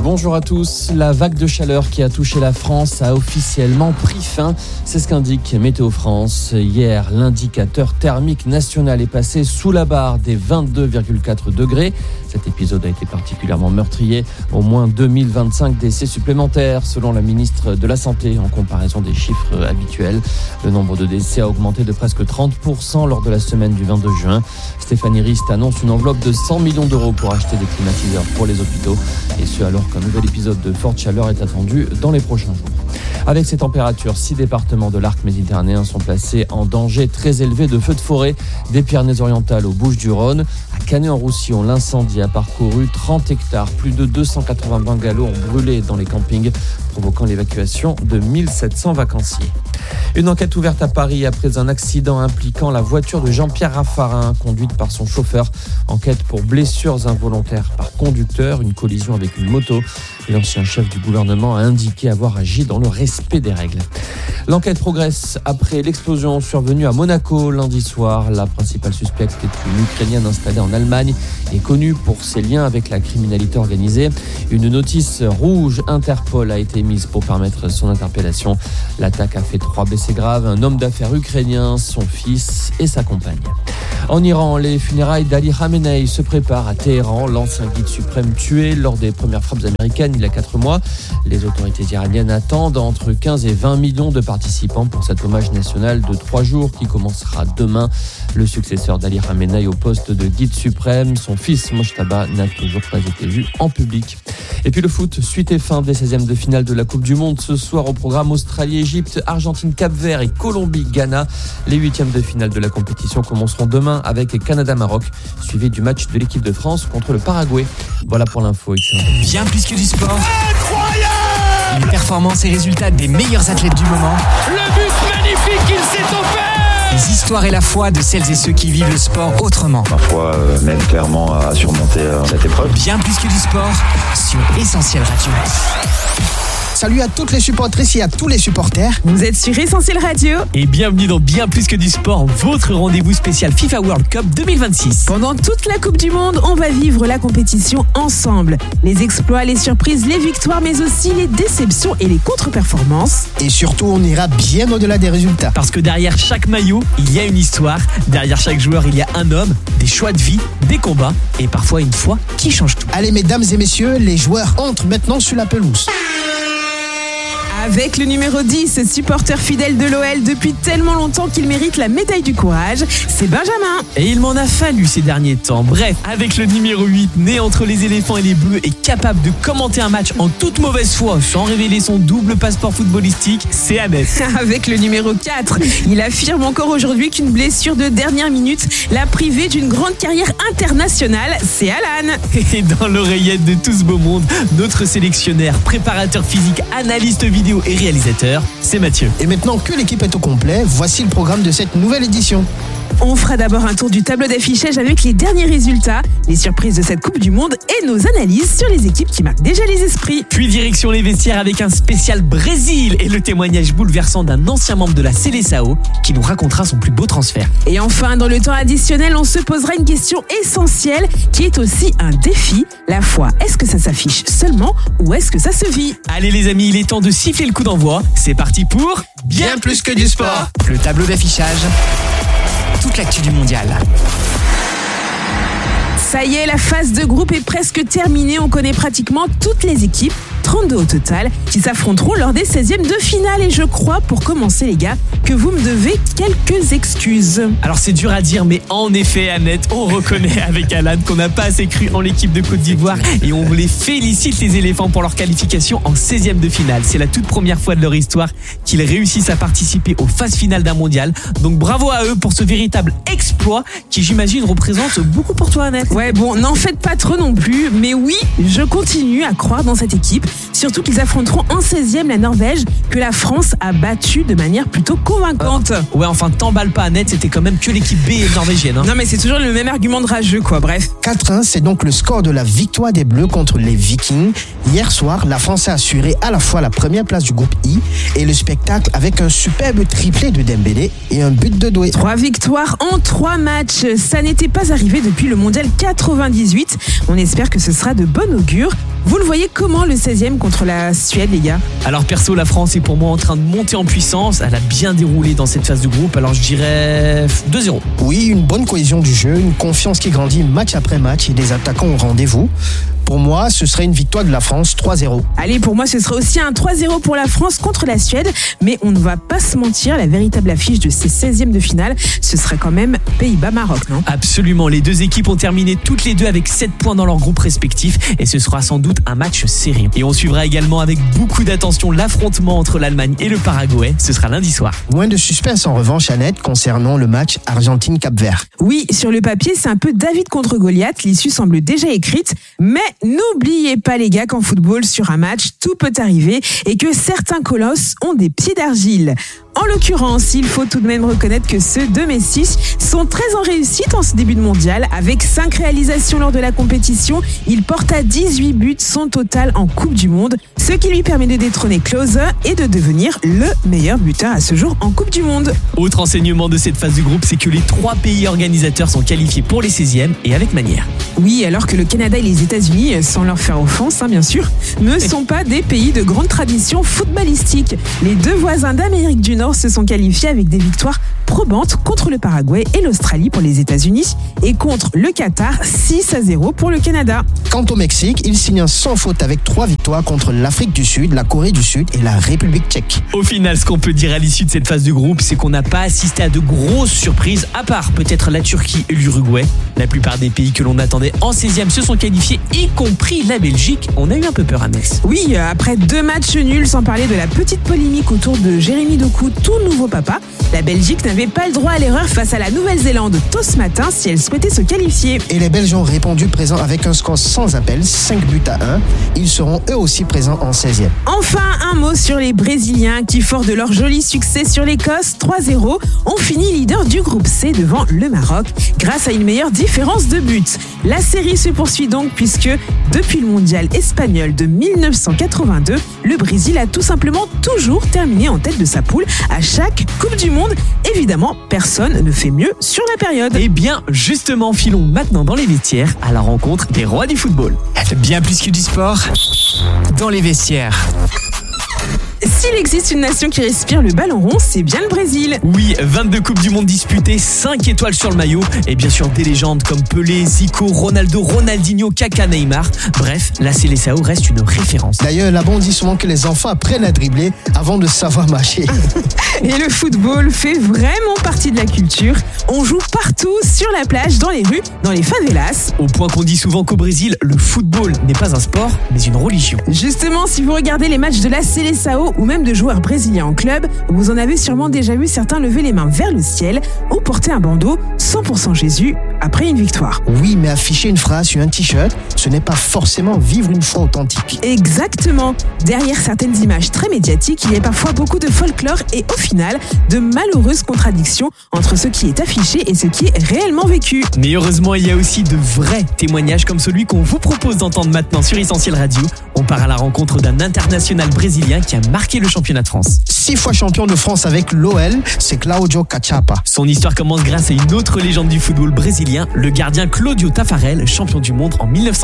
Bonjour à tous. La vague de chaleur qui a touché la France a officiellement pris fin. C'est ce qu'indique Météo France. Hier, l'indicateur thermique national est passé sous la barre des 22,4 degrés. Cet épisode a été particulièrement meurtrier. Au moins 2025 décès supplémentaires selon la ministre de la Santé en comparaison des chiffres habituels. Le nombre de décès a augmenté de presque 30% lors de la semaine du 22 juin. Stéphanie Rist annonce une enveloppe de 100 millions d'euros pour acheter des climatiseurs pour les hôpitaux. Et ce alors qu'un nouvel épisode de forte chaleur est attendu dans les prochains jours. Avec ces températures, 6 départements de l'arc méditerranéen sont placés en danger très élevé de feux de forêt, des Pyrénées-Orientales aux Bouches-du-Rhône. À Canet-en-Roussillon, l'incendie a parcouru 30 hectares. Plus de 280 bungalows ont brûlé dans les campings, provoquant l'évacuation de 1700 vacanciers. Une enquête ouverte à Paris après un accident impliquant la voiture de Jean-Pierre Raffarin, conduite par son chauffeur. Enquête pour blessures involontaires par conducteur, une collision avec une moto. L'ancien chef du gouvernement a indiqué avoir agi dans le respect des règles. L'enquête progresse après l'explosion survenue à Monaco lundi soir. La principale suspecte est une Ukrainienne installée en Allemagne et connue pour ses liens avec la criminalité organisée. Une notice rouge Interpol a été mise pour permettre son interpellation. L'attaque a fait 3 blessés graves, un homme d'affaires ukrainien, son fils et sa compagne. En Iran, les funérailles d'Ali Khamenei se préparent à Téhéran. L'ancien guide suprême tué lors des premières frappes américaines il y a 4 mois. Les autorités iraniennes attendent entre 15 et 20 millions de participants pour cet hommage national de 3 jours qui commencera demain. Le successeur d'Ali Khamenei au poste de guide suprême, son fils Mojtaba, n'a toujours pas été vu en public. Et puis le foot, suite et fin des 16e de finale de la Coupe du Monde. Ce soir au programme Australie-Égypte, Argentine-Cap-Vert et Colombie-Ghana. Les 8e de finale de la compétition commenceront demain avec Canada-Maroc, suivi du match de l'équipe de France contre le Paraguay. Voilà pour l'info. Excellent. Bien plus que du sport. Incroyable! Les performances et résultats des meilleurs athlètes du moment. Le but magnifique qu'il s'est offert! Les histoires et la foi de celles et ceux qui vivent le sport autrement. Ma foi mène clairement à surmonter cette épreuve. Bien plus que du sport sur Essentiel Radio. Salut à toutes les supportrices et à tous les supporters. Vous êtes sur Essentiel Radio. Et bienvenue dans Bien plus que du sport, votre rendez-vous spécial FIFA World Cup 2026. Pendant toute la Coupe du Monde, on va vivre la compétition ensemble. Les exploits, les surprises, les victoires, mais aussi les déceptions et les contre-performances. Et surtout, on ira bien au-delà des résultats. Parce que derrière chaque maillot, il y a une histoire. Derrière chaque joueur, il y a un homme, des choix de vie, des combats et parfois une foi qui change tout. Allez, mesdames et messieurs, les joueurs entrent maintenant sur la pelouse. Avec le numéro 10, supporter fidèle de l'OL depuis tellement longtemps qu'il mérite la médaille du courage, c'est Benjamin. Et il m'en a fallu ces derniers temps. Bref, avec le numéro 8, né entre les éléphants et les bleus et capable de commenter un match en toute mauvaise foi sans révéler son double passeport footballistique, c'est Annette. Avec le numéro 4, il affirme encore aujourd'hui qu'une blessure de dernière minute l'a privé d'une grande carrière internationale, c'est Alan. Et dans l'oreillette de tout ce beau monde, notre sélectionneur, préparateur physique, analyste vidéo et réalisateur, c'est Mathieu. Et maintenant que l'équipe est au complet, voici le programme de cette nouvelle édition. On fera d'abord un tour du tableau d'affichage avec les derniers résultats, les surprises de cette Coupe du Monde et nos analyses sur les équipes qui marquent déjà les esprits. Puis direction les vestiaires avec un spécial Brésil et le témoignage bouleversant d'un ancien membre de la Seleção qui nous racontera son plus beau transfert. Et enfin, dans le temps additionnel, on se posera une question essentielle qui est aussi un défi. La foi, est-ce que ça s'affiche seulement ou est-ce que ça se vit ? Allez les amis, il est temps de siffler le coup d'envoi. C'est parti pour Bien plus que du sport. Le tableau d'affichage. Toute l'actu du mondial. Ça y est, la phase de groupe est presque terminée. On connaît pratiquement toutes les équipes, 32 au total, qui s'affronteront lors des 16e de finale. Et je crois, pour commencer les gars, que vous me devez quelques excuses. Alors c'est dur à dire, mais en effet Annette, on reconnaît avec Alan qu'on n'a pas assez cru en l'équipe de Côte d'Ivoire et on les félicite les éléphants pour leur qualification en 16e de finale. C'est la toute première fois de leur histoire qu'ils réussissent à participer aux phases finales d'un mondial. Donc bravo à eux pour ce véritable exploit qui j'imagine représente beaucoup pour toi Annette. Ouais bon, n'en faites pas trop non plus, mais oui, je continue à croire dans cette équipe. Surtout qu'ils affronteront en 16e la Norvège que la France a battue de manière plutôt convaincante. Ouais, enfin, t'emballes pas, Annette, c'était quand même que l'équipe B norvégienne. Non, mais c'est toujours le même argument de rageux, quoi, bref. 4-1, c'est donc le score de la victoire des Bleus contre les Vikings. Hier soir, la France a assuré à la fois la première place du groupe I et le spectacle avec un superbe triplé de Dembélé et un but de Doué. 3 victoires en 3 matchs. Ça n'était pas arrivé depuis le mondial 98. On espère que ce sera de bon augure. Vous le voyez comment le 16e contre la Suède, les gars? Alors perso, la France est pour moi en train de monter en puissance. Elle a bien déroulé dans cette phase de groupe. Alors je dirais 2-0. Oui, une bonne cohésion du jeu, une confiance qui grandit match après match et des attaquants au rendez-vous. Pour moi, ce serait une victoire de la France 3-0. Allez, pour moi, ce serait aussi un 3-0 pour la France contre la Suède. Mais on ne va pas se mentir, la véritable affiche de ces 16e de finale, ce serait quand même Pays-Bas-Maroc, non? Absolument, les deux équipes ont terminé toutes les deux avec 7 points dans leur groupe respectif et ce sera sans doute un match serré. Et on suivra également avec beaucoup d'attention l'affrontement entre l'Allemagne et le Paraguay. Ce sera lundi soir. Moins de suspense en revanche, Annette, concernant le match Argentine-Cap-Vert. Oui, sur le papier, c'est un peu David contre Goliath. L'issue semble déjà écrite. Mais n'oubliez pas, les gars, qu'en football, sur un match, tout peut arriver et que certains colosses ont des pieds d'argile. En l'occurrence, il faut tout de même reconnaître que ceux de Messi sont très en réussite en ce début de mondial. Avec 5 réalisations lors de la compétition, il porte à 18 buts son total en Coupe du Monde, ce qui lui permet de détrôner Klose et de devenir le meilleur buteur à ce jour en Coupe du Monde. Autre enseignement de cette phase de groupe, c'est que les 3 pays organisateurs sont qualifiés pour les 16e et avec manière. Oui, alors que le Canada et les États-Unis, sans leur faire offense, bien sûr, ne sont pas des pays de grande tradition footballistique. Les deux voisins d'Amérique du Nord se sont qualifiés avec des victoires probantes contre le Paraguay et l'Australie pour les États-Unis et contre le Qatar 6-0 pour le Canada. Quant au Mexique, il signe un sans faute avec 3 victoires contre l'Afrique du Sud, la Corée du Sud et la République tchèque. Au final, ce qu'on peut dire à l'issue de cette phase de groupe, c'est qu'on n'a pas assisté à de grosses surprises, à part peut-être la Turquie et l'Uruguay. La plupart des pays que l'on attendait en 16e se sont qualifiés, y compris la Belgique. On a eu un peu peur à Metz. Oui, après 2 matchs nuls, sans parler de la petite polémique autour de Jérémy Doku, tout nouveau papa, la Belgique n'avait pas le droit à l'erreur face à la Nouvelle-Zélande tôt ce matin si elle souhaitait se qualifier. Et les Belges ont répondu présents avec un score sans appel, 5 buts à 1. Ils seront eux aussi présents en 16e. Enfin, un mot sur les Brésiliens qui, forts de leur joli succès sur l'Écosse 3-0, ont fini leader du groupe C devant le Maroc grâce à une meilleure différence de buts. La série se poursuit donc puisque depuis le mondial espagnol de 1982, le Brésil a tout simplement toujours terminé en tête de sa poule à chaque Coupe du Monde. Évidemment, personne ne fait mieux sur la période. Eh bien, justement, filons maintenant dans les vestiaires à la rencontre des rois du football. Bien plus que du sport, dans les vestiaires. S'il existe une nation qui respire le ballon rond, c'est bien le Brésil. Oui, 22 Coupes du Monde disputées, 5 étoiles sur le maillot et bien sûr des légendes comme Pelé, Zico, Ronaldo, Ronaldinho, Kaka, Neymar. Bref, la Seleção reste une référence. D'ailleurs, là-bas, on dit souvent que les enfants apprennent à dribbler avant de savoir marcher. Et le football fait vraiment partie de la culture. On joue partout, sur la plage, dans les rues, dans les favelas. Au point qu'on dit souvent qu'au Brésil, le football n'est pas un sport, mais une religion. Justement, si vous regardez les matchs de la Seleção ou même de joueurs brésiliens en club, vous en avez sûrement déjà vu certains lever les mains vers le ciel ou porter un bandeau 100% Jésus après une victoire. Oui, mais afficher une phrase sur un t-shirt, ce n'est pas forcément vivre une foi authentique. Exactement. Derrière certaines images très médiatiques, il y a parfois beaucoup de folklore et au final, de malheureuses contradictions entre ce qui est affiché et ce qui est réellement vécu. Mais heureusement, il y a aussi de vrais témoignages comme celui qu'on vous propose d'entendre maintenant sur Essentiel Radio. On part à la rencontre d'un international brésilien qui a marqué le championnat de France. 6 fois champion de France avec l'OL, c'est Claudio Cachapa. Son histoire commence grâce à une autre légende du football brésilien, le gardien Claudio Taffarel, champion du monde en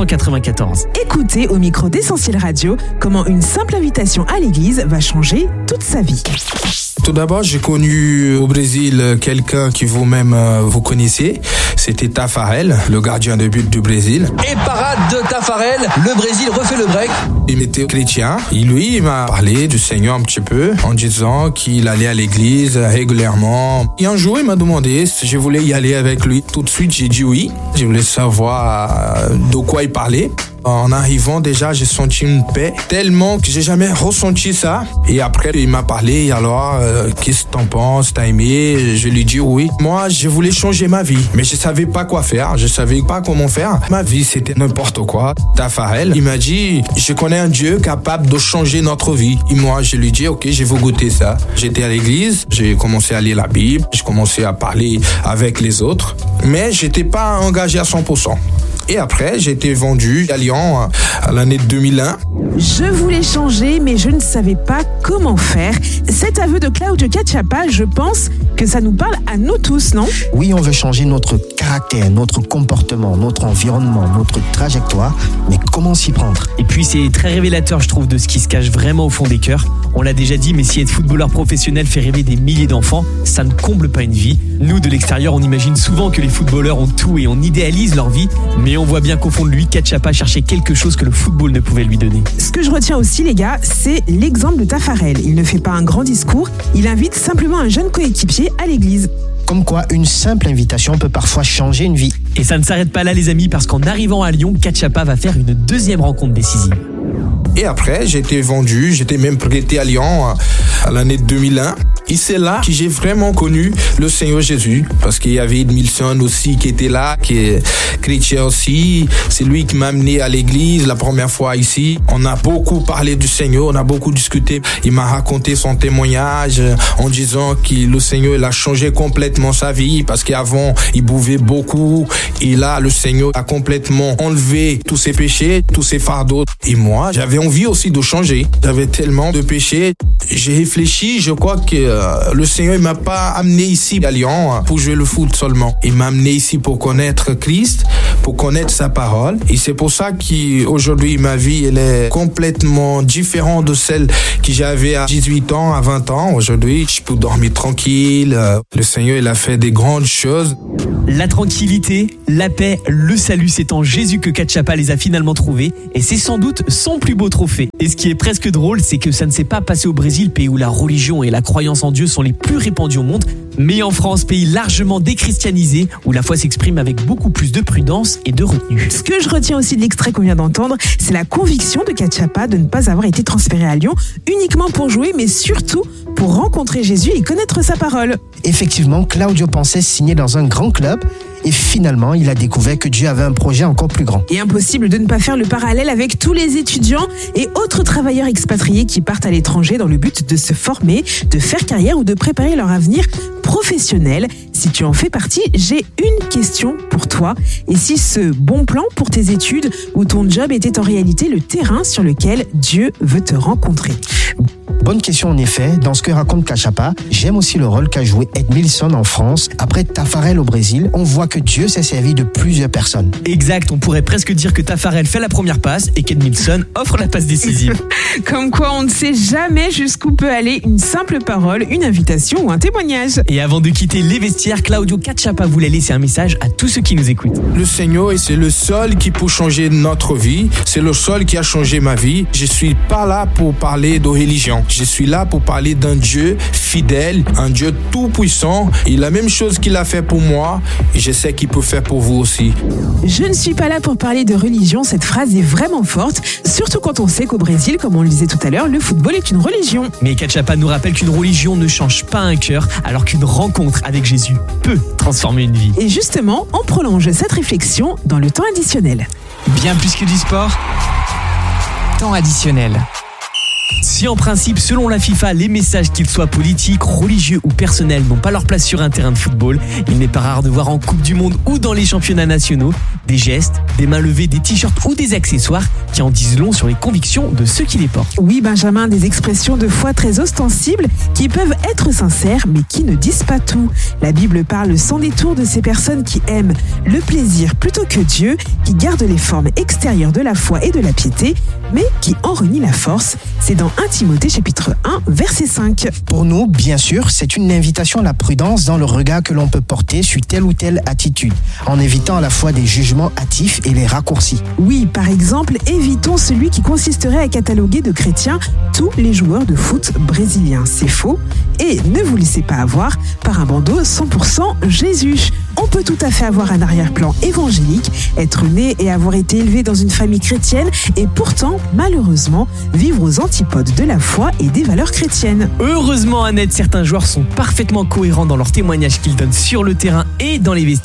1994. Écoutez au micro d'Essentiel Radio comment une simple invitation à l'église va changer toute sa vie. Tout d'abord, j'ai connu au Brésil quelqu'un qui vous-même vous connaissez. C'était Taffarel, le gardien de but du Brésil. Et parade de Taffarel, le Brésil refait le break. Il était chrétien. Et lui, il m'a parlé du Seigneur un petit peu en disant qu'il allait à l'église régulièrement. Et un jour, il m'a demandé si je voulais y aller avec lui. Tout de suite, j'ai dit oui. Je voulais savoir de quoi il parlait. En arrivant, déjà, j'ai senti une paix tellement que j'ai jamais ressenti ça. Et après, il m'a parlé, alors, qu'est-ce que t'en penses? T'as aimé? Je lui ai dit oui. Moi, je voulais changer ma vie, mais je savais pas quoi faire. Je savais pas comment faire. Ma vie, c'était n'importe quoi. Taffarel, il m'a dit, je connais un Dieu capable de changer notre vie. Et moi, je lui ai dit, ok, je vais goûter ça. J'étais à l'église, j'ai commencé à lire la Bible, j'ai commencé à parler avec les autres, mais j'étais pas engagé à 100%. Et après, j'ai été vendu à Lyon. Lyon à l'année 2001. Je voulais changer, mais je ne savais pas comment faire. Cet aveu de Claudio Caciapa, je pense que ça nous parle à nous tous, non ? Oui, on veut changer notre caractère, notre comportement, notre environnement, notre trajectoire, mais comment s'y prendre ? Et puis c'est très révélateur, je trouve, de ce qui se cache vraiment au fond des cœurs. On l'a déjà dit, mais si être footballeur professionnel fait rêver des milliers d'enfants, ça ne comble pas une vie. Nous, de l'extérieur, on imagine souvent que les footballeurs ont tout et on idéalise leur vie, mais on voit bien qu'au fond de lui, Caciapa cherchait quelque chose que le football ne pouvait lui donner. Ce que je retiens aussi, les gars, c'est l'exemple de Taffarel. Il ne fait pas un grand discours, il invite simplement un jeune coéquipier à l'église. Comme quoi, une simple invitation peut parfois changer une vie. Et ça ne s'arrête pas là, les amis, parce qu'en arrivant à Lyon, Caciapa va faire une deuxième rencontre décisive. Et après, j'ai été vendu, j'étais même prêté à Lyon à l'année 2001. Et c'est là que j'ai vraiment connu le Seigneur Jésus. Parce qu'il y avait Edmilson aussi qui était là, qui est chrétien aussi. C'est lui qui m'a amené à l'église la première fois ici. On a beaucoup parlé du Seigneur, on a beaucoup discuté. Il m'a raconté son témoignage en disant que le Seigneur, il a changé complètement sa vie. Parce qu'avant, il buvait beaucoup. Et là, le Seigneur a complètement enlevé tous ses péchés, tous ses fardeaux. Et moi, j'avais envie aussi de changer. J'avais tellement de péchés. J'ai réfléchi, je crois que le Seigneur ne m'a pas amené ici à Lyon pour jouer le foot seulement. Il m'a amené ici pour connaître Christ, pour connaître sa parole. Et c'est pour ça qu'aujourd'hui, ma vie, elle est complètement différente de celle que j'avais à 18 ans, à 20 ans. Aujourd'hui, je peux dormir tranquille. Le Seigneur, il a fait des grandes choses. La tranquillité, la paix, le salut, c'est en Jésus que Caciapa les a finalement trouvés. Et c'est sans doute son plus beau trophée. Et ce qui est presque drôle, c'est que ça ne s'est pas passé au Brésil, pays où la religion et la croyance en Dieu sont les plus répandues au monde, mais en France, pays largement déchristianisé, où la foi s'exprime avec beaucoup plus de prudence et de retenue. Ce que je retiens aussi de l'extrait qu'on vient d'entendre, c'est la conviction de Caciapa de ne pas avoir été transféré à Lyon uniquement pour jouer, mais surtout pour rencontrer Jésus et connaître sa parole. Effectivement, Claudio pensait signer dans un grand club et finalement, il a découvert que Dieu avait un projet encore plus grand. Et impossible de ne pas faire le parallèle avec tous les étudiants et autres travailleurs expatriés qui partent à l'étranger dans le but de se former, de faire carrière ou de préparer leur avenir professionnel. Si tu en fais partie, j'ai une question pour toi. Et si ce bon plan pour tes études ou ton job était en réalité le terrain sur lequel Dieu veut te rencontrer? Bonne question en effet. Dans ce que raconte Caciapa, j'aime aussi le rôle qu'a joué Edmilson en France. Après Taffarel au Brésil, on voit que Dieu s'est servi de plusieurs personnes. Exact, on pourrait presque dire que Taffarel fait la première passe et qu'Edmilson offre la passe décisive. Comme quoi on ne sait jamais jusqu'où peut aller une simple parole, une invitation ou un témoignage. Et avant de quitter les vestiaires, Claudio Caciapa voulait laisser un message à tous ceux qui nous écoutent. Le Seigneur, c'est le seul qui peut changer notre vie. C'est le seul qui a changé ma vie. Je suis pas là pour parler de religion. Je suis là pour parler d'un Dieu fidèle, un Dieu tout-puissant. Et la même chose qu'il a fait pour moi, je sais qu'il peut faire pour vous aussi. Je ne suis pas là pour parler de religion. Cette phrase est vraiment forte, surtout quand on sait qu'au Brésil, comme on le disait tout à l'heure, le football est une religion. Mais Caciapa nous rappelle qu'une religion ne change pas un cœur, alors qu'une rencontre avec Jésus peut transformer une vie. Et justement, on prolonge cette réflexion dans le temps additionnel. Bien plus que du sport, temps additionnel. Si en principe, selon la FIFA, les messages, qu'ils soient politiques, religieux ou personnels, n'ont pas leur place sur un terrain de football, il n'est pas rare de voir en Coupe du Monde ou dans les championnats nationaux des gestes, des mains levées, des t-shirts ou des accessoires qui en disent long sur les convictions de ceux qui les portent. Oui, Benjamin, des expressions de foi très ostensibles qui peuvent être sincères mais qui ne disent pas tout. La Bible parle sans détour de ces personnes qui aiment le plaisir plutôt que Dieu, qui gardent les formes extérieures de la foi et de la piété, mais qui en renient la force. C'est dans 1 Timothée chapitre 1, verset 5. Pour nous, bien sûr, c'est une invitation à la prudence dans le regard que l'on peut porter sur telle ou telle attitude, en évitant à la fois des jugements hâtifs et les raccourcis. Oui, par exemple, évitons celui qui consisterait à cataloguer de chrétiens tous les joueurs de foot brésiliens. C'est faux. Et ne vous laissez pas avoir par un bandeau 100% Jésus. On peut tout à fait avoir un arrière-plan évangélique, être né et avoir été élevé dans une famille chrétienne et pourtant, malheureusement, vivre aux antipodes de la foi et des valeurs chrétiennes. Heureusement, Annette, certains joueurs sont parfaitement cohérents dans leurs témoignages qu'ils donnent sur le terrain et dans les vestiaires.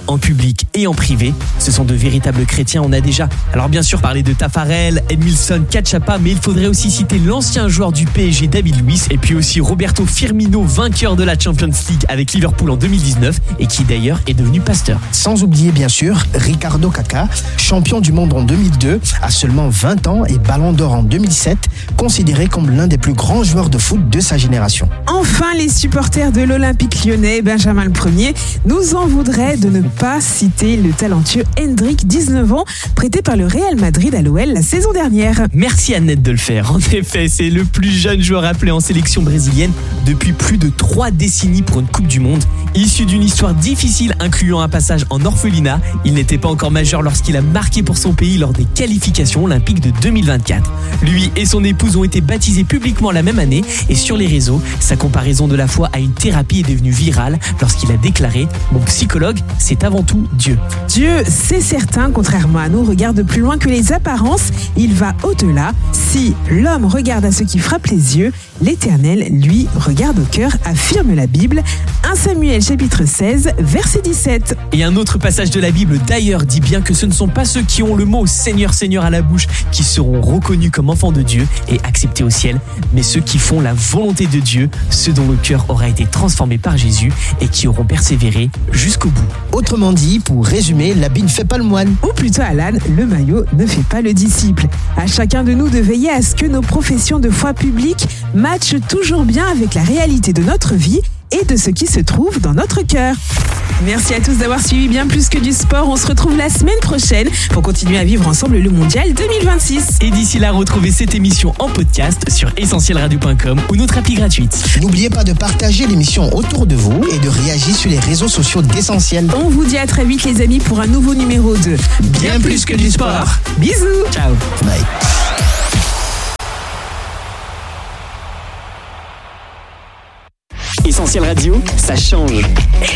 en public et en privé. Ce sont de véritables chrétiens. On a déjà, alors bien sûr, parlé de Taffarel, Edmilson, Cachapa, mais il faudrait aussi citer l'ancien joueur du PSG, David Luiz, et puis aussi Roberto Firmino, vainqueur de la Champions League avec Liverpool en 2019 et qui d'ailleurs est devenu pasteur. Sans oublier bien sûr Ricardo Caca, champion du monde en 2002, à seulement 20 ans et ballon d'or en 2007, considéré comme l'un des plus grands joueurs de foot de sa génération. Enfin, les supporters de l'Olympique lyonnais, Benjamin le Premier, nous en voudraient de ne pas citer le talentueux Hendrik, 19 ans, prêté par le Real Madrid à l'OL la saison dernière. Merci Annette de le faire. En effet, c'est le plus jeune joueur appelé en sélection brésilienne depuis plus de 3 décennies pour une Coupe du Monde. Issu d'une histoire difficile incluant un passage en orphelinat, il n'était pas encore majeur lorsqu'il a marqué pour son pays lors des qualifications olympiques de 2024. Lui et son épouse ont été baptisés publiquement la même année et sur les réseaux, sa comparaison de la foi à une thérapie est devenue virale lorsqu'il a déclaré « Mon psychologue, c'est avant tout Dieu ». Dieu, c'est certain, contrairement à nous, regarde plus loin que les apparences, il va au-delà. Si l'homme regarde à ce qui frappe les yeux, l'Éternel, lui, regarde au cœur, affirme la Bible. 1 Samuel chapitre 16, verset 17. Et un autre passage de la Bible d'ailleurs dit bien que ce ne sont pas ceux qui ont le mot Seigneur, Seigneur à la bouche qui seront reconnus comme enfants de Dieu et acceptés au ciel, mais ceux qui font la volonté de Dieu, ceux dont le cœur aura été transformé par Jésus et qui auront persévéré jusqu'au bout. Autrement dit, pour résumer, l'habit ne fait pas le moine. Ou plutôt Alan, le maillot ne fait pas le disciple. À chacun de nous de veiller à ce que nos professions de foi publiques matchent toujours bien avec la réalité de notre vie et de ce qui se trouve dans notre cœur. Merci à tous d'avoir suivi Bien Plus que du sport. On se retrouve la semaine prochaine pour continuer à vivre ensemble le Mondial 2026. Et d'ici là, retrouvez cette émission en podcast sur essentielradio.com ou notre appli gratuite. N'oubliez pas de partager l'émission autour de vous et de réagir sur les réseaux sociaux d'Essentiel. On vous dit à très vite les amis pour un nouveau numéro de Bien plus que du sport. Bisous. Ciao. Bye. Essentiel Radio, ça change.